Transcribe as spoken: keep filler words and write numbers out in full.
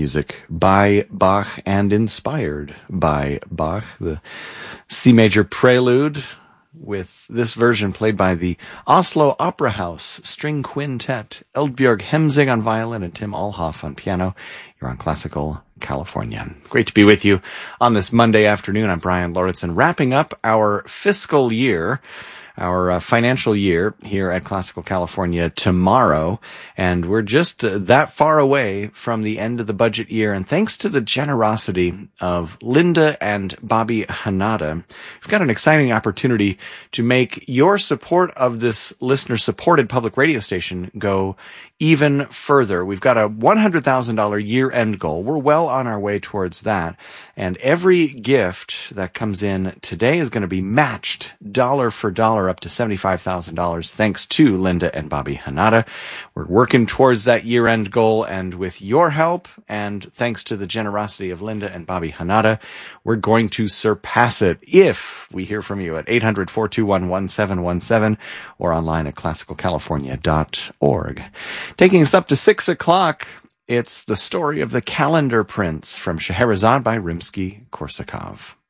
music by Bach and inspired by Bach. The C major prelude with this version played by the Oslo Opera House String Quintet, Eldbjørg Hemsing on violin and Tim Alhoff on piano. You're on Classical California. Great to be with you on this Monday afternoon. I'm Brian Lauritsen, wrapping up our fiscal year, our uh, financial year here at Classical California tomorrow. And we're just uh, that far away from the end of the budget year. And thanks to the generosity of Linda and Bobby Hanada, we've got an exciting opportunity to make your support of this listener-supported public radio station go even further. We've got a one hundred thousand dollars year-end goal. We're well on our way towards that. And every gift that comes in today is going to be matched dollar for dollar up to seventy-five thousand dollars thanks to Linda and Bobby Hanada. We're working towards that year-end goal, and with your help and thanks to the generosity of Linda and Bobby Hanada, we're going to surpass it if we hear from you at eight hundred, four two one, one seven one seven or online at classical california dot org. Taking us up to six o'clock, it's the story of the Calendar Prince from Scheherazade by Rimsky-Korsakov.